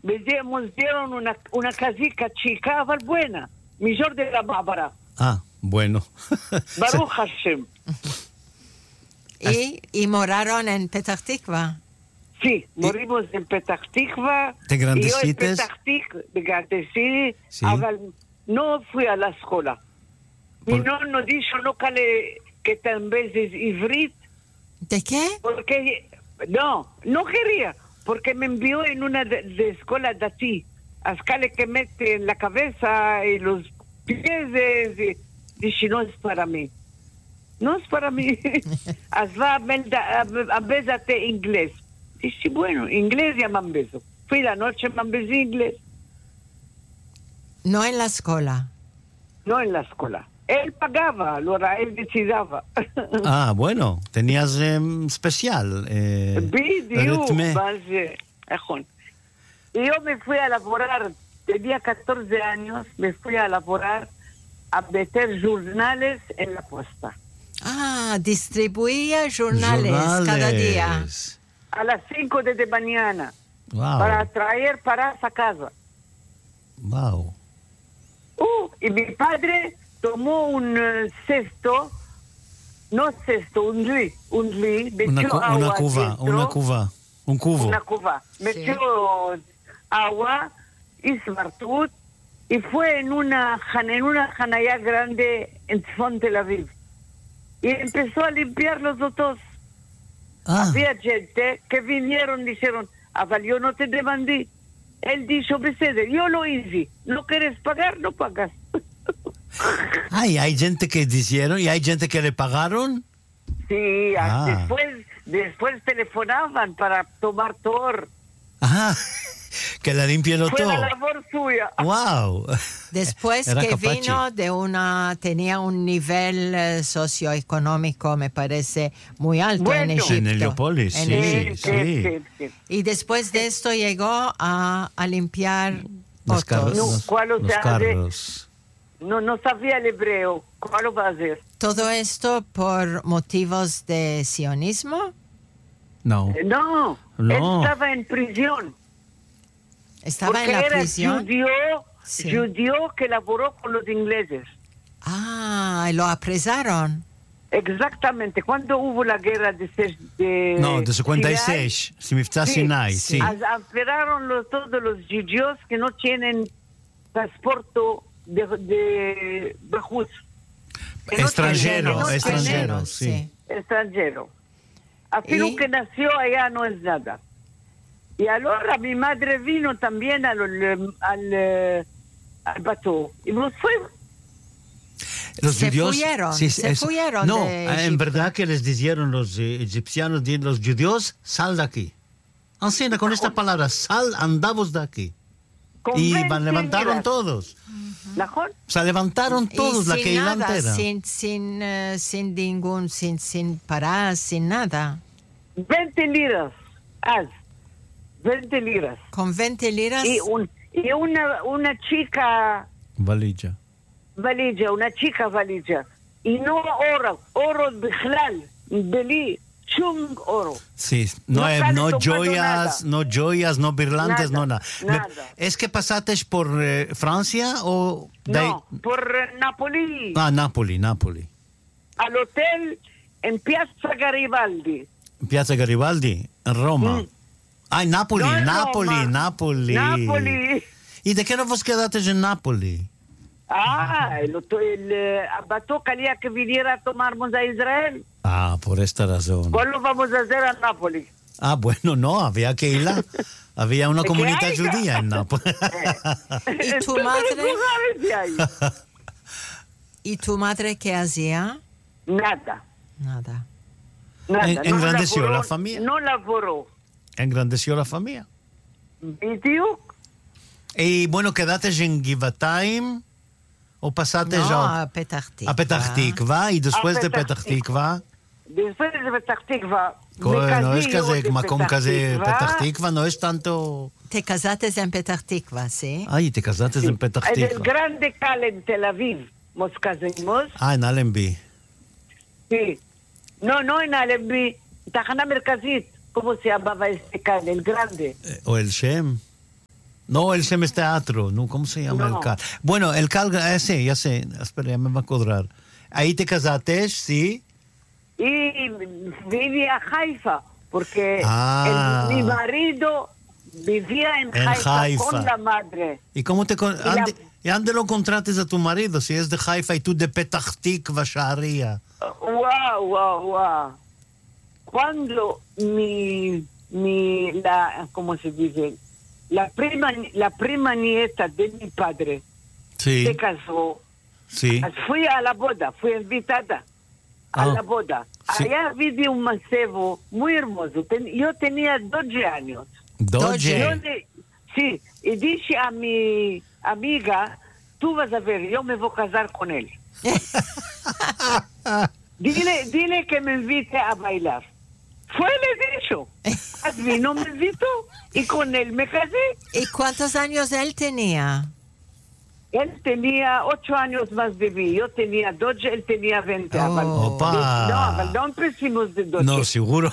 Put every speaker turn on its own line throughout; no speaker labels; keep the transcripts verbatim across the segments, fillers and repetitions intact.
me nos dieron una, una casica chica, pero buena, mejor de la Bárbara.
Ah, bueno.
Baruch Hashem.
¿Y, ¿Y moraron en Petah Tikva?
Sí, morimos en Petah Tikva.
¿De grandecitas?
Y yo en Petah Tikva, de grandecitas, sí. No fui a la escuela. Mi no nos dijo no que, que tal vez es ivrit.
¿De qué?
Porque, no, no quería, porque me envió en una de, de escuela de ti. Ascale que mete en la cabeza y los pies de... Dice, no es para mí. No es para mí. Asva a besarte inglés. Dice, bueno, inglés ya me beso. Fui la noche, me besé inglés.
No en la escuela.
No en la escuela. Él pagaba, ahora él decidía.
Ah, bueno, tenías eh, especial. Eh,
Video, más, eh, y yo me fui a laborar, tenía catorce años, me fui a laborar a meter jornales en la posta.
Ah, distribuía jornales,
jornales.
cada día.
A las cinco de la mañana.
Wow.
Para traer para esa casa.
Wow.
Uh, y mi padre tomó un uh, cesto, no cesto, un li, un li, metió
una, cu
agua
una cuba,
dentro,
una cuba, un cubo.
Una cuba, metió sí. agua y smartut y fue en una en una janaya grande en Tzfon Tel Aviv. Y empezó a limpiar los otros. Ah. Había gente que vinieron y dijeron, ah, yo no te demandé. Él dijo, Beseder, yo lo hice. ¿No quieres pagar? No pagas.
Ay, hay gente que dijeron y hay gente que le pagaron.
Sí, ah. después, después telefonaban para tomar tor.
Ajá, que la limpien todo.
Fue la labor suya.
Wow.
Después
Era
que
capache.
vino de una, tenía un nivel eh, socioeconómico, me parece, muy alto
bueno,
en Egipto.
En Heliópolis, sí,
Egipto.
sí.
sí, sí.
Y después de esto llegó a, a limpiar
los carros.
No,
Los,
¿cuál
los carros.
No, no sabía el hebreo. ¿Cuál lo va a hacer?
¿Todo esto por motivos de sionismo?
No.
Eh, no,
no,
él estaba en prisión.
¿Estaba
porque
en la
era
prisión?
Judío,
sí.
judío que laboró con los ingleses.
Ah, lo apresaron.
Exactamente. Cuando hubo la guerra de... de
no, de cincuenta y seis. Simifta
sí,
Sinai, sí.
Asperaron los, todos los judíos que no tienen transporte de... de, de Jus,
extranjero,
no tienen,
extranjero,
tienen,
sí.
sí. Extranjero. Así lo que nació allá no es nada. Y ahora mi madre vino también al, al, al, al bateau. Y nos fue.
Los
se
judíos,
fueron,
sí,
se
es,
fueron
No,
de
en
Egipto.
verdad que les dijeron los eh, egipcianos, los judíos, sal de aquí. Ancina, con esta palabra, sal, andamos de aquí. Y van, levantaron
liras.
Todos.
¿Lajón?
O sea, levantaron todos
y
la
sin
que iba
nada,
entera.
sin, sin, uh, sin ningún, sin, sin parar, sin nada.
veinte liras. Haz. veinte liras.
Con veinte liras.
Y, un, y una, una chica...
Valilla.
Valilla, una chica valilla. Y no oro, oro bichlal, beli, chum oro.
Sí, no,
No
eh,
sale
no
tomando
joyas,
nada.
no joyas, no birlantes,
Nada,
no nada.
nada.
Me- ¿Es que pasaste por eh, Francia o...? de ahí?
No, por eh, Napoli.
Ah, Napoli, Napoli.
Al hotel en Piazza Garibaldi.
Piazza Garibaldi, en Roma.
Mm.
Ay, Napoli,
No en
Napoli,
Roma.
Napoli.
Napoli.
¿Y de qué no vos quedaste en Napoli?
Ah, el, hotel- el eh, Abato quería que viniera a tomarnos a Israel.
Ah, por esta razón.
¿Cuál lo vamos a hacer a Napoli?
Ah, bueno, no, había que ir a... Había una
¿De qué
comunidad
hay?
judía en Nápoles.
¿Y tu
Entonces,
madre?
¿tú sabes de ahí?
¿Y tu madre qué hacía?
Nada.
Nada.
Nada.
En-
no
engrandeció
laboró,
la familia.
No laboró.
Engrandeció la familia.
¿Y tío?
Y bueno, ¿quedaste en Givatayim o pasaste
No,
ya
a Petah Tikva.
a Petah Tikva? Y después
A
de
Petah
Petah Tikva,
Después de Petah Tikva,
co-
me
no es
casé yo
que
de
Macom
Petah
casé
Tikva.
Petah Tikva, no es tanto...
Te casaste en Petah Tikva, ¿sí?
Ay, te casaste en Petah
En el
Tikva.
Grande Cal en Tel Aviv nos casamos.
Ah, en Allenby.
Sí. No, no en Allenby. Tajana Merkazit. ¿Cómo se llamaba este Cal? El Grande.
Eh, O el Shem. No, el Semes Teatro, no, ¿cómo se llama
No.
el Cal? Bueno, el Cal, eh, sí, ya sé, espera, ya me va a acordar. Ahí te casaste, sí.
Y vivía a Haifa, porque
Ah.
el- mi marido vivía en,
En
Haifa,
Haifa.
con la madre.
¿Y cómo te con-
la-
ande, y ande lo contrates a tu marido si es de Haifa y tú de Petah Tikva, Sharia?
Wow, wow, wow. Cuando mi, mi la, ¿cómo se dice? La prima, la prima nieta de mi padre
Sí,
se casó.
sí.
Fui a la boda, fui invitada a
Ah,
la boda.
sí.
Allá vivía un mancebo muy hermoso. Ten- yo tenía doce años. Yo
Doge.
le- sí, y dije a mi amiga, tú vas a ver, yo me voy a casar con él. dile, dile que me invite a bailar. Fue le dicho. Vino, me invitó y con él me casé.
¿Y cuántos años él tenía?
Él tenía ocho años más de mí. Yo tenía doce, él tenía veinte.
Oh.
אבל-
Opa.
No, אבל no empecemos de doce.
No, seguro.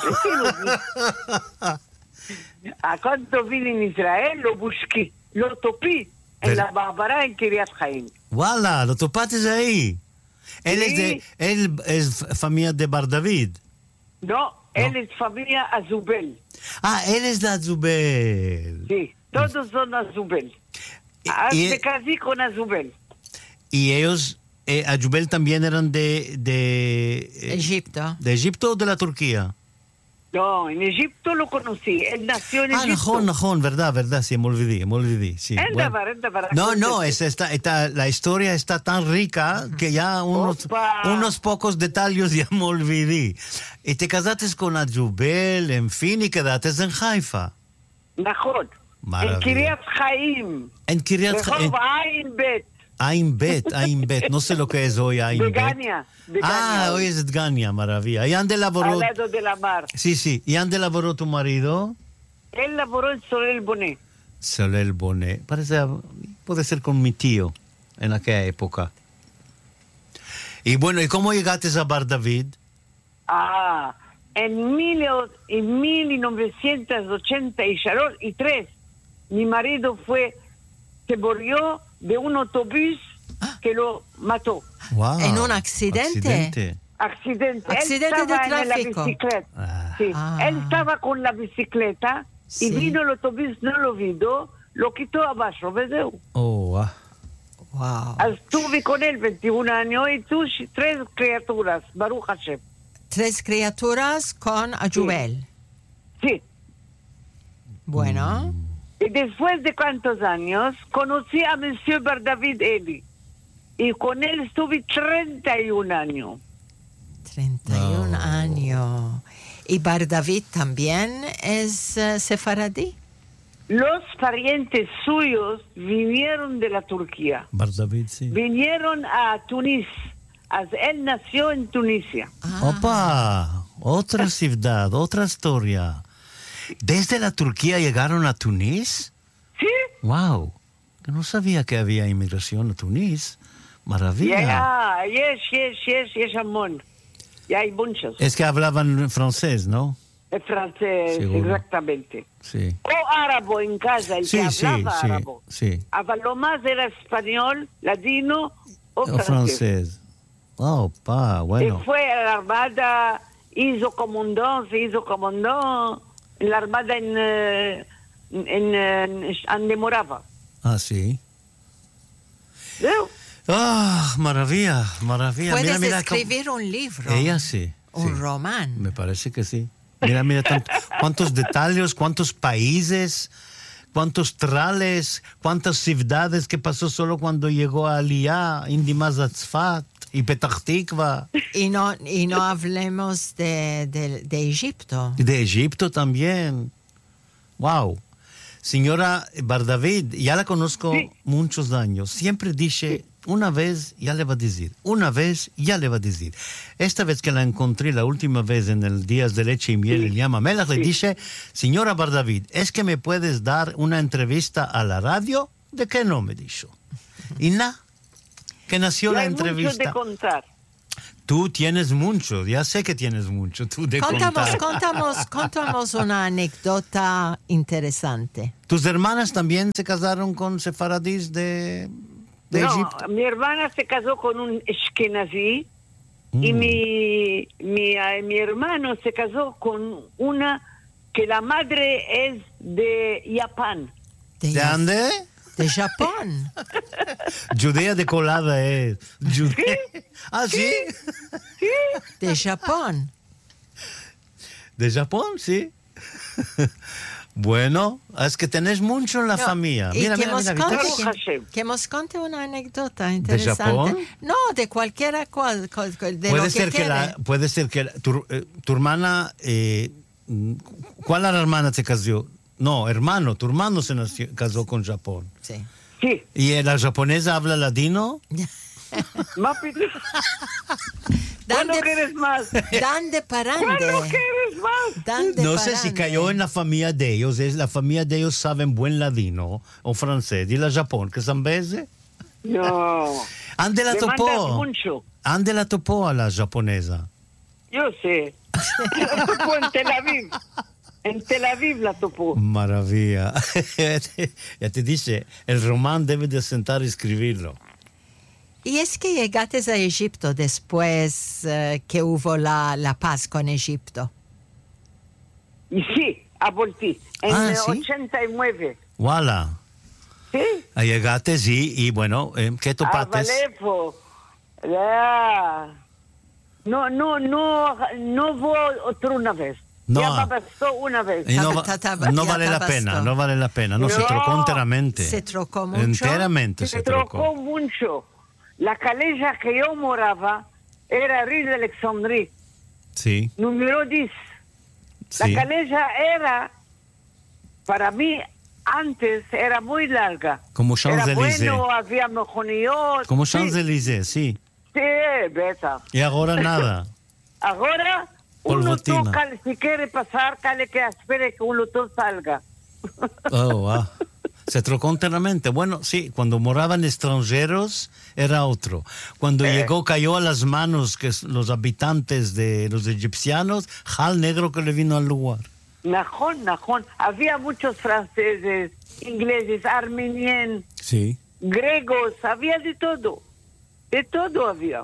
A cuando vine en Israel, lo busqué, lo topí en
Pero-
la Bárbara, en Kiryat Jaim.
Wala, lo topaste ahí. Él es de,
Sí.
él es familia de Bar David.
No, él es familia Azubel.
Ah, él es de Azubel.
Sí, todos son Azubel.
Y-
Ah,
y-
me casé con Azubel.
Y ellos, eh, Azubel también eran de, de, eh,
Egipto.
de Egipto o de la Turquía.
No, en Egipto lo conocí. Él nació en
Ah,
Egipto.
najón, najón, verdad, verdad, sí, me olvidé, me olvidé, sí.
Él
bueno.
dabar, él dabar,
No, no,
acontece.
es, está, está- la historia está tan rica que ya unos,
Opa.
unos pocos detalles ya me olvidé. Y te casaste con Azubel, en fin, y quedaste en Haifa.
נכון.
Maravilla.
En Kiryat Jaim.
En Kiryat
רחוב עין בית.
Ain Bet, Ain Bet, no sé lo que es hoy Ain Bet.
Begania.
Ah, hoy es Gania, maravilla. ¿Y ande laboró?
Al lado de la mar.
Sí, sí. ¿Y ande laboró tu marido?
Él laboró en Sorel Bonet.
Soler Bonet. Parece, puede ser con mi tío en aquella época. Y bueno, ¿y cómo llegaste a Bar David?
Ah, en, mil, en mil novecientos ochenta y tres, mi marido fue, se murió de un autobús que lo mató.
Wow.
¿En un accidente?
Accidente.
Accidente.
Accidente
él estaba
de
en la
tráfico.
bicicleta.
Ah.
Sí.
Ah.
Él estaba con la bicicleta
Sí.
y vino el autobús, no lo vio, lo quitó abajo, ¿ves?
Oh, ah.
Wow.
Estuve con él veintiún años y tuve tres criaturas, Baruch Hashem.
Tres criaturas con Ayubel.
Sí.
Bueno,
Y después de cuántos años, conocí a Monsieur Bar David Eli. Y con él estuve treinta y un años.
treinta y un
Oh.
años. ¿Y Bar David también es eh, sefaradí?
Los parientes suyos vinieron de la Turquía.
Bar David, sí.
Vinieron a Tunis. As- Él nació en Tunisia.
Ah,
Opa, otra ciudad, otra historia. ¿Desde la Turquía llegaron a Tunís?
¿Sí?
Wow, que no sabía que había inmigración a Tunís. Maravilla.
Ya, yes, yes, yes, yes, amón. Ya hay muchos.
Es que hablaban francés, ¿no?
En francés,
Seguro.
exactamente.
Sí.
O árabe en casa, el
Sí,
que
sí,
hablaba
sí,
árabe.
sí.
Aber lo más era español, latino o
O
francés.
francés. Oh, pa,
Y
bueno.
fue a la armada, hizo comandante, se hizo comandante en la armada en, eh, en, en, en de Morava.
Ah, sí.
¿Veo?
Ah, maravilla, maravilla.
puedes
mira, mira. cómo-
escribir un libro,
Ella sí.
un
sí.
román.
Me parece que sí. Mira, mira, tanto- cuántos detalles, cuántos países, cuántos trales, cuántas ciudades que pasó solo cuando llegó a Aliyah, Indimazatzfat y Petah Tikva.
Y no, y no hablemos de, de, de Egipto.
De Egipto también. Wow. Señora Bar David, ya la conozco
Sí.
muchos años. Siempre dice, una vez ya le va a decir, una vez ya le va a decir. Esta vez que la encontré la última vez en el Días de Leche y Miel,
Sí.
el Llama Melach, le
Sí.
dice, señora Bar David, ¿es que me puedes dar una entrevista a la radio? ¿De qué no? Me dicho. Y nada, que nació
Y
la
hay mucho de
entrevista.
contar.
Tú tienes mucho, ya sé que tienes mucho. Tú de
Contamos,
contar.
contamos, contamos una anécdota interesante.
¿Tus hermanas también se casaron con sefaradís de, de
no,
Egipto?
mi hermana se casó con un Ashkenazí y
Mm.
mi, mi, eh, mi hermano se casó con una que la madre es de Japón.
De,
¿De dónde?
de Japón.
Judea de colada es. Judea. Ah, ¿sí?
De Japón.
¿De Japón? Sí. Bueno, es que tenés mucho en la
No,
familia.
y
Mira,
que
mira,
nos
mira.
conte-
¿viste?
Baruch Hashem.
Que nos conte una anécdota interesante.
Japón?
No, de cualquiera cual, cual- cual- de
Puede
lo
ser
que,
que, la,
quiere.
puede ser que la- tu, eh, tu hermana, eh, mm, ¿cuál era la hermana se casó? No, hermano, tu hermano se nació- casó con Japón.
Sí.
Sí,
¿Y eh, la japonesa habla ladino?
más pito.
Dan
¿Cuándo
de,
quieres más?
dan de
¿Cuándo
parande.
quieres más?
Dan de
No sé si
parande.
cayó en la familia de ellos, es la familia de ellos saben buen ladino o francés. ¿Y la Japón, que zambese?
No.
¿Ande la
Me mandas
topó?
mucho.
¿Ande la topó a la japonesa?
Yo sé. La topó en Tel Aviv. En Tel Aviv la topó.
Maravilla. Ya te dice, el román debe de sentar y escribirlo.
Y es que llegaste a Egipto después eh, que hubo la, la paz con Egipto.
Y sí, a Volti. En
Ah,
el
¿sí?
ochenta y nueve.
Voilà.
Sí.
Ahí llegaste, sí, y bueno, eh, ¿qué
A
topates?
Vallejo. Ya. No, no, no, no voy otra vez.
No.
Ya me bastó una vez.
Y no, va-
Ta- ta- ta-
no
ya
vale
te
la
bastó.
pena, no vale la pena. No, se
No.
trocó enteramente.
Se trocó mucho.
Enteramente se,
Se trocó
trocó.
mucho. La calleja que yo moraba era Rue de Alexandrie,
Sí,
número diez.
sí.
La calleja era, para mí, antes era muy larga.
Como
Era
Champs-Élysées.
bueno, había mejorías.
Como
Sí,
Champs-Élysées, sí.
sí, beta.
Y ahora nada.
Ahora, uno
Polvotina.
toca, si quiere pasar, cale que espere que un loto salga.
Oh, wow. Se trocó enteramente. Bueno, sí, cuando moraban extranjeros era otro. Cuando llegó, cayó a las manos que es- los habitantes de los egipcianos, Jal negro que le vino al lugar.
Najón, najón. Había muchos franceses, ingleses, armenianos,
Sí.
griegos, había de todo. De todo había.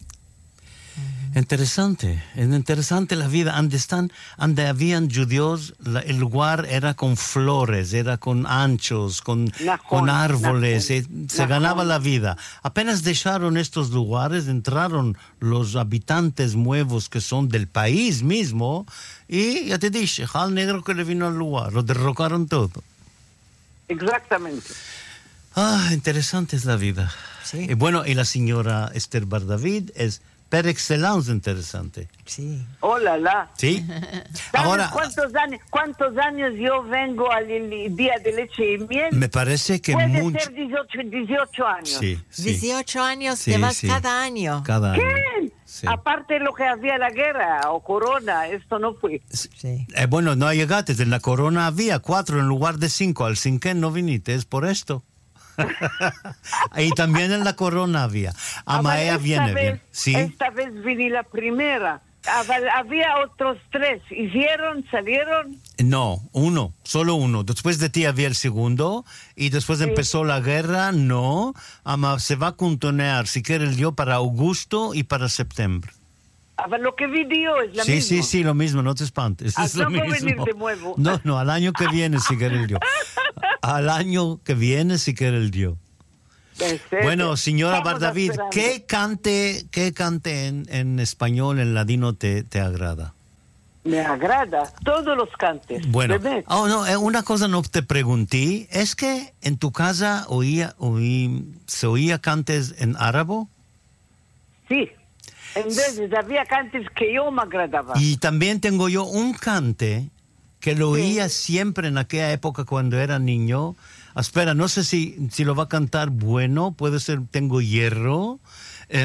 Interesante, es interesante la vida. Donde están, donde habían judíos, la- el lugar era con flores, era con anchos, con,
Najón,
con árboles,
najón,
eh, se
najón.
ganaba la vida. Apenas dejaron estos lugares, entraron los habitantes nuevos que son del país mismo, y ya te dije, Jal negro que le vino al lugar, lo derrocaron todo.
Exactamente.
Ah, interesante es la vida.
Sí.
Y bueno, y la señora Esther Bardavid es per excelencia interesante.
Sí.
Hola, la.
¿Sí?
¿Sabes
Ahora,
cuántos años, cuántos años yo vengo al il- día de leche y miel?
me parece que
Puede
mucho...
ser dieciocho, dieciocho años.
Sí, sí.
dieciocho años,
Sí,
te vas
sí.
cada año.
Cada año.
¿Qué?
Sí.
Aparte de lo que había la guerra o corona, esto no fue.
Sí.
Eh, bueno, no llegaste. En la corona había cuatro en lugar de cinco. Al cinquén no viniste, es por esto. Y también en la corona había. Amaea
Esta
viene
vez-
bien. Sí.
Esta vez vine la primera. Hab- Había otros tres. ¿Hicieron? ¿Salieron?
No, uno, solo uno. Después de ti había el segundo y después empezó la guerra. No, ama, se va a continuar, si quiere el Dios, para Augusto y para septiembre.
A ver, lo que vi yo es la
Sí,
misma.
sí, sí, lo mismo, no te espantes.
Ah,
Es lo
no puedo
mismo.
venir de nuevo.
No, no, al año que viene, si quiere el Dios. Al año que viene, si quiere el Dios.
Este,
Bueno, señora
estamos
Bardavid,
esperando.
¿qué cante, qué cante en, en español, en ladino te, te agrada?
Me agrada todos los cantes.
Bueno,
Bebé.
oh, no, eh, una cosa no te pregunté, ¿es que en tu casa oía, oí, se oía cantes en árabe?
Sí. En veces había cantes que yo me agradaba.
Y también tengo yo un cante que lo oía siempre en aquella época cuando era niño. Espera, no sé si, si lo va a cantar bueno, puede ser Tengo Hierro. Eh,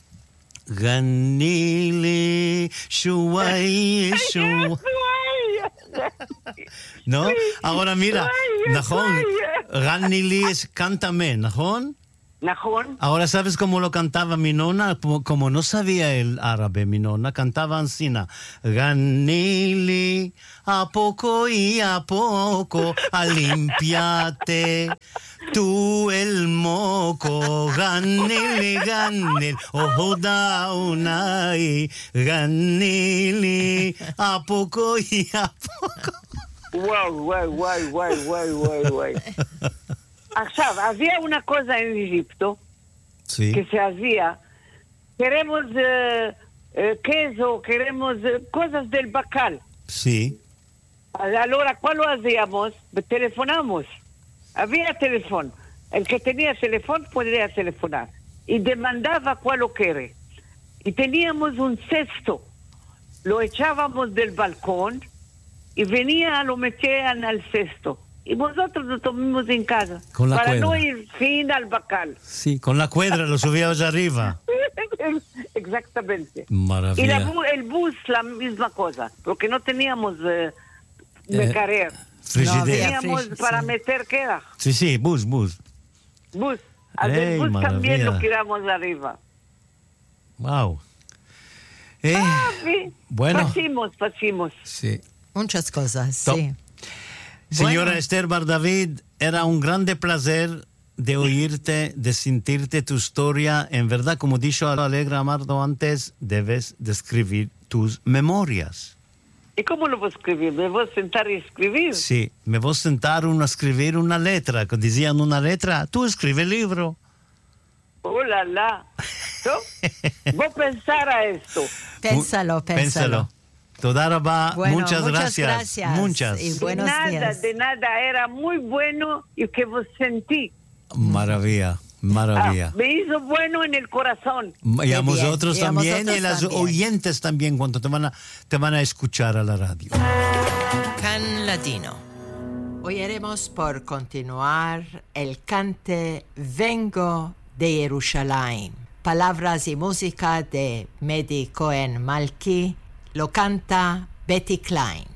Ganili, Shuai, Shuai. ¿No? Ahora mira, Najón, Ganili es cántame, ¿Najón?
Najón.
Ahora sabes cómo lo cantaba mi nona, como, como no sabía el árabe, mi nona cantaba ansina. Ganili, a poco y a poco, a limpiate tú el moco. Ganili, ganil, ojo da unai. Ganili, a poco y a poco.
וואו, וואו, וואו, וואו, וואו, וואו, וואו. עכשיו, había una cosa en Egipto
Sí.
que se hacía. Queremos eh, eh, queso, queremos eh, cosas del bacal.
Sí.
Allora, ¿cuál lo hacíamos? Telefonamos. Había teléfono. El que tenía teléfono podía telefonar. Y demandaba cuál lo quiere. Y teníamos un cesto. Lo echábamos del balcón y venía, lo metían al cesto. Y nosotros lo tomamos en casa.
Con la
para
cuerda.
no ir fin al bacal.
Sí, con la cuadra lo subíamos arriba.
Exactamente.
Maravilla.
Y la bu- el bus, la misma cosa. Porque no teníamos eh, mecarer.
Frigidaire.
No había.
Teníamos
frisch-
para
sí.
meter, ¿qué era?
Sí, sí, bus, bus.
Bus. Al
Ey,
del bus también
maravilla.
lo tiramos arriba.
Wow. Eh,
Ah, sí.
bueno.
Pasimos, pasimos.
sí.
Muchas cosas,
To-
sí.
Señora
Bueno.
Esther Bar David, era un grande placer de oírte, de sentirte tu historia. En verdad, como dijo Alegra Amardo antes, debes de escribir tus memorias.
¿Y cómo lo voy a escribir? ¿Me voy a sentar y escribir?
Sí, me voy a sentar a escribir una letra, que decían una letra, tú escribe el libro.
¡Oh, la, la! ¿No? Voy a pensar a esto.
Pénsalo, pénsalo.
Toda rabá,
Bueno,
muchas,
muchas
gracias.
gracias.
Muchas.
Y
De
buenos
nada,
días.
de nada. Era muy bueno y que vos sentí.
Maravilla,
Ah,
maravilla.
me hizo bueno en el corazón.
Y
Qué
a
bien.
vosotros
Y a
también,
vosotros
y a las
también.
oyentes también, cuando te van a, te van a escuchar a la radio.
Can Latino. Oyeremos por continuar el cante Vengo de Jerusalén. Palabras y música de Medi Cohen Malki. Lo canta Betty Klein.